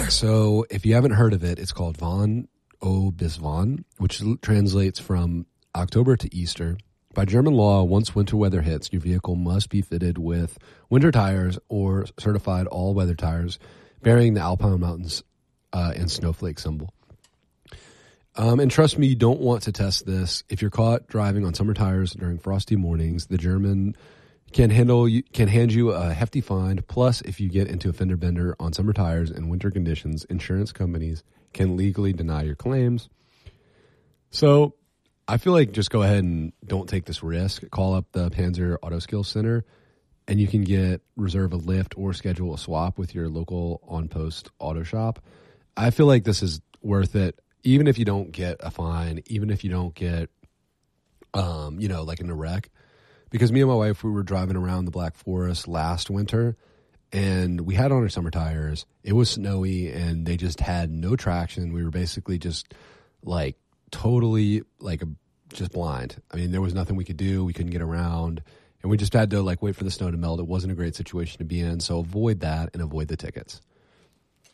So if you haven't heard of it, it's called Von o bis Von, which translates from October to Easter. By German law, once winter weather hits, your vehicle must be fitted with winter tires or certified all-weather tires bearing the Alpine Mountains and snowflake symbol. And trust me, you don't want to test this. If you're caught driving on summer tires during frosty mornings, the German can hand you a hefty fine. Plus, if you get into a fender bender on summer tires in winter conditions, insurance companies can legally deny your claims. So I feel like just go ahead and don't take this risk. Call up the Panzer Auto Skills Center, and you can reserve a lift or schedule a swap with your local on-post auto shop. I feel like this is worth it, even if you don't get a fine, even if you don't get, like in a wreck. Because me and my wife, we were driving around the Black Forest last winter, and we had on our summer tires. It was snowy, and they just had no traction. We were basically just like totally just blind. I mean, there was nothing we could do. We couldn't get around, and we just had to wait for the snow to melt. It wasn't a great situation to be in, so avoid that and avoid the tickets.